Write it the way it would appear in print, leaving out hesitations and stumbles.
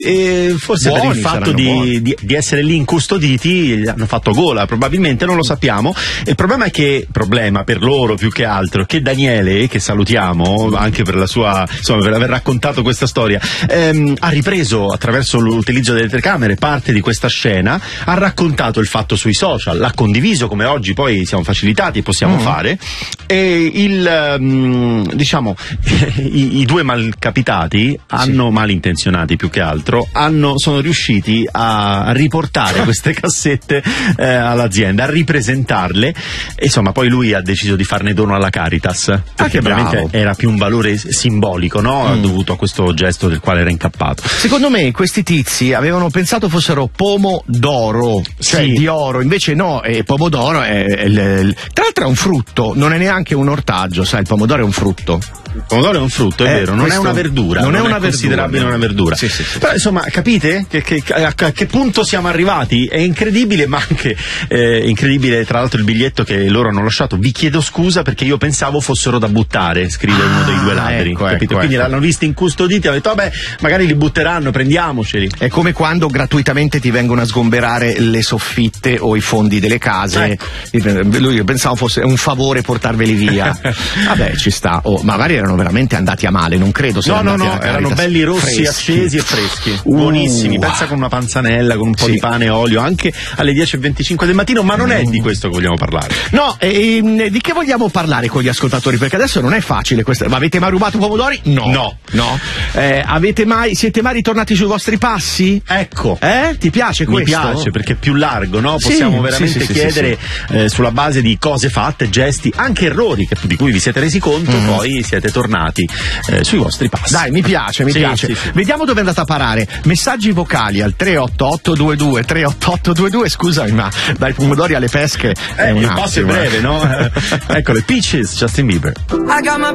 E forse buoni, per il fatto di essere lì incustoditi hanno fatto gola, probabilmente, non lo sappiamo. Il problema è che, problema per loro più che altro, che Daniele, che salutiamo anche per la sua, insomma, per aver raccontato questa storia, ha ripreso attraverso l'utilizzo delle telecamere parte di questa scena, ha raccontato il fatto sui social, l'ha condiviso come oggi poi siamo facilitati e possiamo fare, e diciamo i due malcapitati malintenzionati più che altro sono riusciti a riportare queste cassette all'azienda, a ripresentarle, e insomma poi lui ha deciso di farne dono alla Caritas, perché veramente era più un valore simbolico, no? Dovuto a questo gesto del quale era incappato. Secondo me questi tizi avevano pensato fossero pomodoro, cioè di oro, invece no, pomodoro tra l'altro è un frutto, non è neanche un ortaggio, sai, il pomodoro è un frutto. Il pomodoro è un frutto, è vero, non è una verdura, non è considerabile una verdura. Sì. Però insomma, capite a che punto siamo arrivati? È incredibile, ma anche incredibile tra l'altro il biglietto che loro hanno lasciato. Vi chiedo scusa perché io pensavo fossero da buttare, scrive uno dei due ladri, capito? Quindi l'hanno visti incustoditi, hanno detto vabbè, magari li butteranno, prendiamoceli. È come quando gratuitamente ti vengono a sgomberare le soffitte o i fondi delle case. Io pensavo fosse un favore portarveli via. Vabbè, ci sta. Magari erano veramente andati a male, non credo. No, erano belli rossi, accesi e freschi, buonissimi. Pensa con una panzanella, con un po' di pane e olio, anche alle 10:25 del mattino. Ma non è di questo che vogliamo parlare. No, di che vogliamo parlare con gli ascoltatori? Perché adesso non è facile questo. Ma avete mai rubato pomodori? No. Siete mai ritornati sui vostri passi? Ecco. Ti piace questo? Mi piace perché è più largo, no? Possiamo veramente chiedere sulla base di cose fatte, gesti, anche errori di cui vi siete resi conto, poi siete tornati sui vostri passi. Dai, mi piace. Sì. Vediamo dove è andata a parare. Messaggi vocali al 38822. Scusami, ma dai pomodori alle pesche il passo è breve, no? Ecco le Peaches, Justin Bieber.